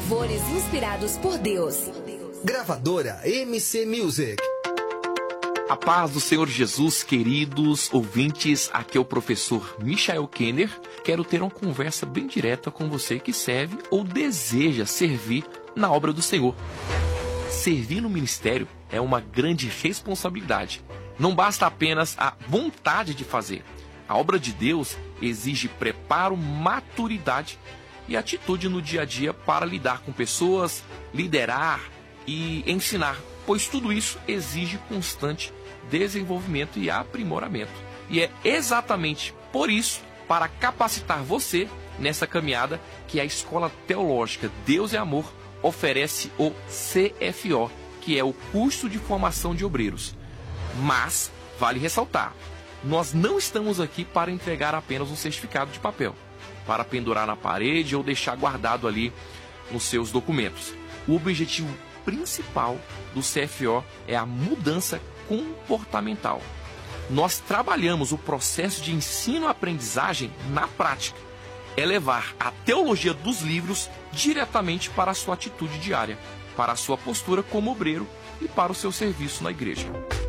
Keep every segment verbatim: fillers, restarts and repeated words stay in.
louvores inspirados por Deus. Gravadora M C Music. A paz do Senhor Jesus, queridos ouvintes, aqui é o professor Michael Kenner. Quero ter uma conversa bem direta com você que serve ou deseja servir na obra do Senhor. Servir no ministério é uma grande responsabilidade. Não basta apenas a vontade de fazer. A obra de Deus exige preparo, maturidade e atitude no dia a dia para lidar com pessoas, liderar e ensinar, pois tudo isso exige constante desenvolvimento e aprimoramento. E é exatamente por isso, para capacitar você nessa caminhada, que a Escola Teológica Deus é Amor oferece o C F O, que é o curso de formação de obreiros. Mas, vale ressaltar, nós não estamos aqui para entregar apenas um certificado de papel, para pendurar na parede ou deixar guardado ali nos seus documentos. O objetivo principal do C F O é a mudança comportamental. Nós trabalhamos o processo de ensino-aprendizagem na prática. É levar a teologia dos livros diretamente para a sua atitude diária, para a sua postura como obreiro e para o seu serviço na igreja.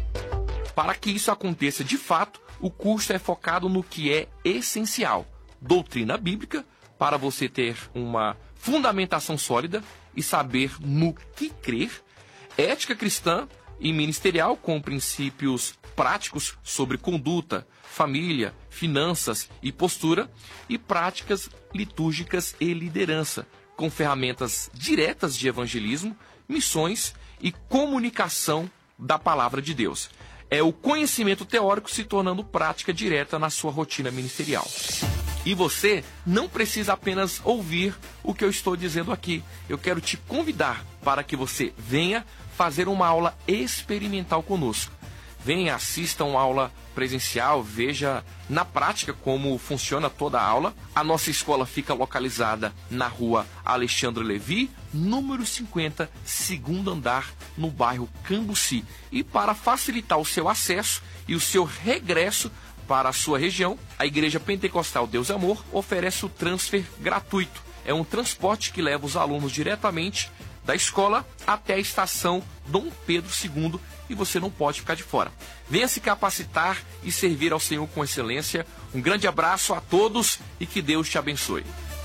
Para que isso aconteça de fato, o curso é focado no que é essencial: doutrina bíblica, para você ter uma fundamentação sólida e saber no que crer, ética cristã e ministerial com princípios práticos sobre conduta, família, finanças e postura, e práticas litúrgicas e liderança, com ferramentas diretas de evangelismo, missões e comunicação da palavra de Deus. É o conhecimento teórico se tornando prática direta na sua rotina ministerial. E você não precisa apenas ouvir o que eu estou dizendo aqui. Eu quero te convidar para que você venha fazer uma aula experimental conosco. Venha, assista uma aula presencial, veja na prática como funciona toda a aula. A nossa escola fica localizada na rua Alexandre Levi, número cinquenta, segundo andar, no bairro Cambuci. E para facilitar o seu acesso e o seu regresso para a sua região, a Igreja Pentecostal Deus é Amor oferece o transfer gratuito. É um transporte que leva os alunos diretamente da escola até a estação Dom Pedro segundo, e você não pode ficar de fora. Venha se capacitar e servir ao Senhor com excelência. Um grande abraço a todos e que Deus te abençoe.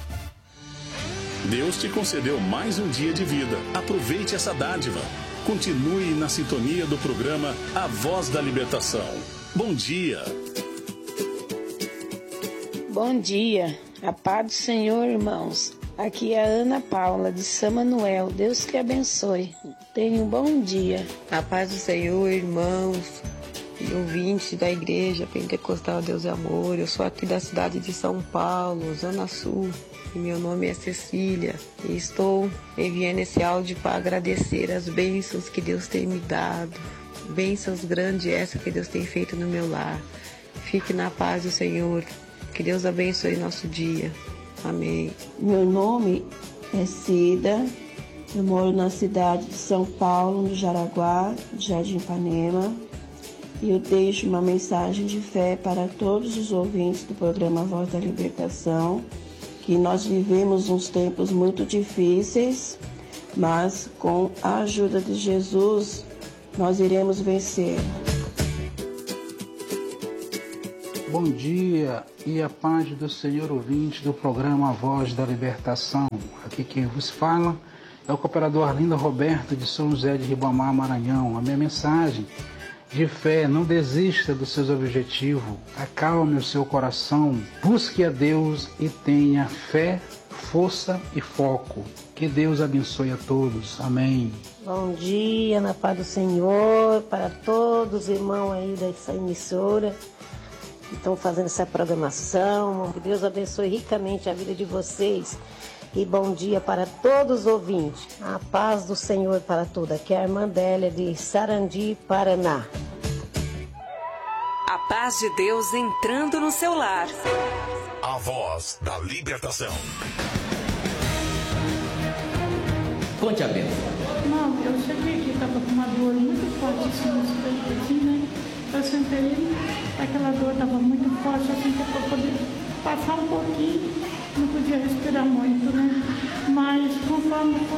Deus te concedeu mais um dia de vida. Aproveite essa dádiva. Continue na sintonia do programa A Voz da Libertação. Bom dia. Bom dia. A paz do Senhor, irmãos. Aqui é a Ana Paula, de São Manuel. Deus que abençoe. Tenha um bom dia. A paz do Senhor, irmãos e ouvintes da Igreja Pentecostal Deus é Amor. Eu sou aqui da cidade de São Paulo, Zona Sul. E meu nome é Cecília. E estou enviando esse áudio para agradecer as bênçãos que Deus tem me dado. Bênçãos grandes essas que Deus tem feito no meu lar. Fique na paz do Senhor. Que Deus abençoe nosso dia. Amém. Meu nome é Cida, eu moro na cidade de São Paulo, no Jaraguá, Jardim Ipanema, e eu deixo uma mensagem de fé para todos os ouvintes do programa Voz da Libertação, que nós vivemos uns tempos muito difíceis, mas com a ajuda de Jesus nós iremos vencer. Bom dia e a paz do Senhor, ouvinte do programa A Voz da Libertação. Aqui quem vos fala é o cooperador Arlindo Roberto de São José de Ribamar, Maranhão. A minha mensagem de fé: não desista dos seus objetivos, acalme o seu coração, busque a Deus e tenha fé, força e foco. Que Deus abençoe a todos. Amém. Bom dia, na paz do Senhor, para todos os irmãos aí dessa emissora que estão fazendo essa programação. Que Deus abençoe ricamente a vida de vocês. E bom dia para todos os ouvintes. A paz do Senhor para todos. Aqui é a irmã Délia de Sarandi, Paraná. A paz de Deus entrando no seu lar. A Voz da Libertação. Conte a bênção. Não, eu cheguei aqui, estava com uma dor muito forte assim, no peito, assim, né? Eu sentei, aquela dor estava muito forte, assim, que para poder passar um pouquinho, não podia respirar muito, né? Mas conforme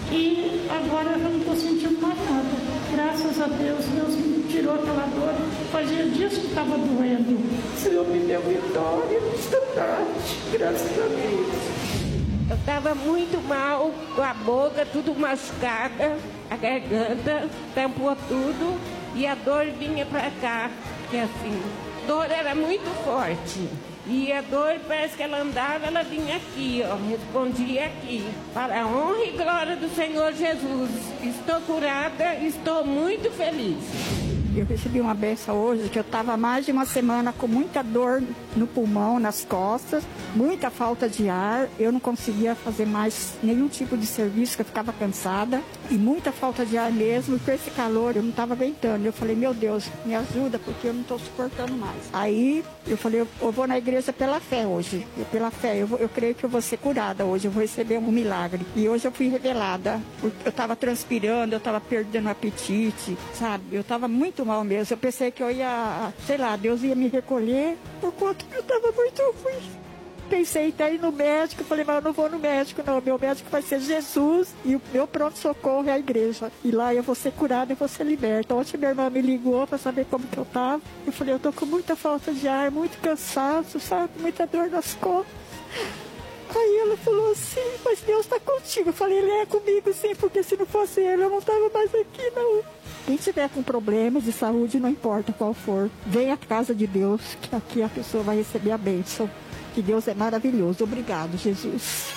E agora eu não estou sentindo mais nada. Graças a Deus, Deus me tirou aquela dor. Fazia dias que estava doendo. O Senhor me deu vitória nesta tarde, graças a Deus. Eu estava muito mal, com a boca tudo machucada, a garganta tampou tudo e a dor vinha para cá, que assim, a dor era muito forte. E a dor, parece que ela andava, ela vinha aqui, ó, respondia aqui. Para a honra e glória do Senhor Jesus, estou curada, estou muito feliz. Eu recebi uma benção hoje, que eu estava mais de uma semana com muita dor no pulmão, nas costas, muita falta de ar. Eu não conseguia fazer mais nenhum tipo de serviço, que eu ficava cansada. E muita falta de ar mesmo, e com esse calor eu não estava aguentando. Eu falei, meu Deus, me ajuda, porque eu não estou suportando mais. Aí eu falei, eu, eu vou na igreja pela fé hoje. Eu, pela fé, eu, vou, eu creio que eu vou ser curada hoje, eu vou receber um milagre. E hoje eu fui revelada, porque eu estava transpirando, eu estava perdendo o apetite, sabe? Eu estava muito mal mesmo. Eu pensei que eu ia, sei lá, Deus ia me recolher, por conta que eu estava muito ruim. Pensei até ir no médico, falei, mas eu não vou no médico não, meu médico vai ser Jesus e o meu pronto-socorro é a igreja. E lá eu vou ser curada e vou ser liberta. Ontem minha irmã me ligou para saber como que eu estava. Eu falei, eu tô com muita falta de ar, muito cansaço, sabe, muita dor nas costas. Aí ela falou assim, mas Deus está contigo. Eu falei, Ele é comigo sim, porque se não fosse Ele eu não estava mais aqui não. Quem tiver com problemas de saúde, não importa qual for, venha à casa de Deus, que aqui a pessoa vai receber a bênção. Que Deus é maravilhoso. Obrigado, Jesus.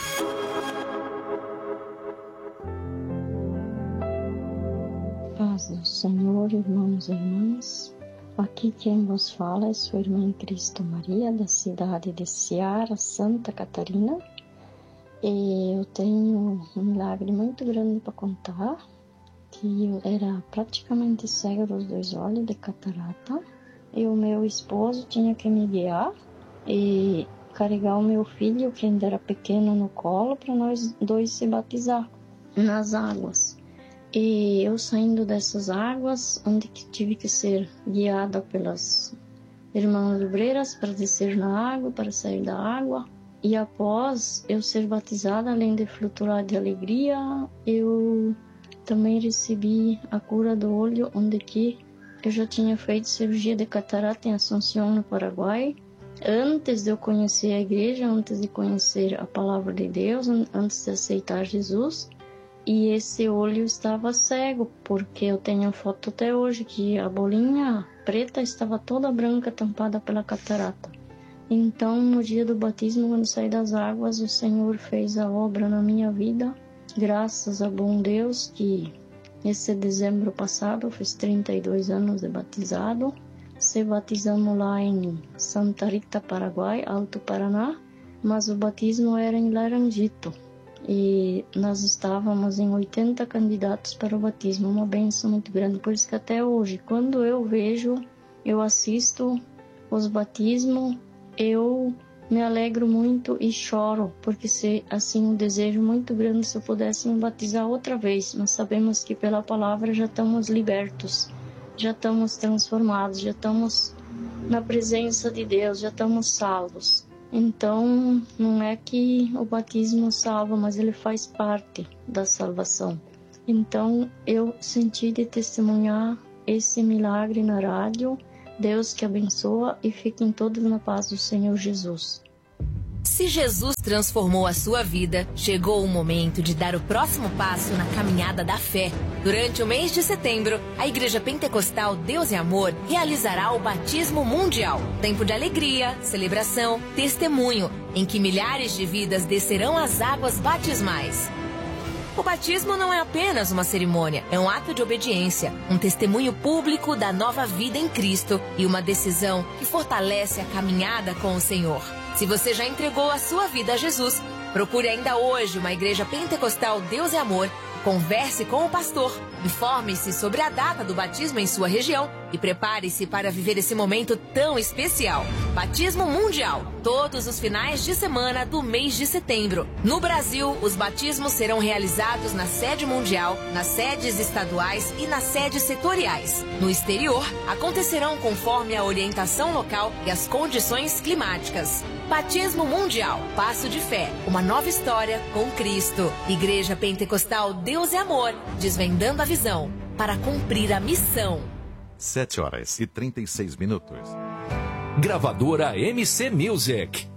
Paz do Senhor, irmãos e irmãs. Aqui quem vos fala é sua irmã em Cristo Maria, da cidade de Ceará, Santa Catarina. E eu tenho um milagre muito grande para contar, que eu era praticamente cega dos dois olhos, de catarata, e o meu esposo tinha que me guiar e carregar o meu filho, que ainda era pequeno, no colo, para nós dois se batizar nas águas. E eu saindo dessas águas, onde que tive que ser guiada pelas irmãs obreiras para descer na água, para sair da água. E após eu ser batizada, além de flutuar de alegria, eu também recebi a cura do olho, onde que eu já tinha feito cirurgia de catarata em Assunção, no Paraguai. Antes de eu conhecer a igreja, antes de conhecer a palavra de Deus, antes de aceitar Jesus. E esse olho estava cego, porque eu tenho foto até hoje que a bolinha preta estava toda branca, tampada pela catarata. Então, no dia do batismo, quando saí das águas, o Senhor fez a obra na minha vida. Graças a bom Deus, que esse dezembro passado eu fiz trinta e dois anos de batizado. Se batizamos lá em Santa Rita, Paraguai, Alto Paraná, mas o batismo era em Laranjito. E nós estávamos em oitenta candidatos para o batismo, uma bênção muito grande. Por isso que até hoje, quando eu vejo, eu assisto os batismos, eu me alegro muito e choro, porque se assim um desejo muito grande se eu pudesse me batizar outra vez. Nós sabemos que pela palavra já estamos libertos, já estamos transformados, já estamos na presença de Deus, já estamos salvos. Então, não é que o batismo salva, mas ele faz parte da salvação. Então, eu senti de testemunhar esse milagre na rádio. Deus que abençoa e fiquem todos na paz do Senhor Jesus. Se Jesus transformou a sua vida, chegou o momento de dar o próximo passo na caminhada da fé. Durante o mês de setembro, a Igreja Pentecostal Deus e Amor realizará o Batismo Mundial. Tempo de alegria, celebração, testemunho, em que milhares de vidas descerão as águas batismais. O batismo não é apenas uma cerimônia, é um ato de obediência, um testemunho público da nova vida em Cristo e uma decisão que fortalece a caminhada com o Senhor. Se você já entregou a sua vida a Jesus, procure ainda hoje uma Igreja Pentecostal Deus e Amor, converse com o pastor, informe-se sobre a data do batismo em sua região e prepare-se para viver esse momento tão especial. Batismo Mundial, todos os finais de semana do mês de setembro. No Brasil, os batismos serão realizados na sede mundial, nas sedes estaduais e nas sedes setoriais. No exterior, acontecerão conforme a orientação local e as condições climáticas. Batismo Mundial, Passo de Fé, uma nova história com Cristo. Igreja Pentecostal Deus é Amor, desvendando a visão para cumprir a missão. sete horas e trinta e seis minutos. Gravadora M C Music.